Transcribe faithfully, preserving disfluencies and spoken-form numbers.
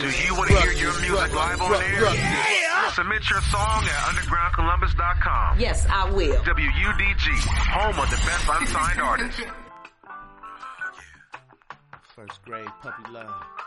Do you want to hear your music live on air? Yeah! Submit your song at underground columbus dot com. Yes, I will. W U D G, home of the best unsigned artists. First grade puppy love.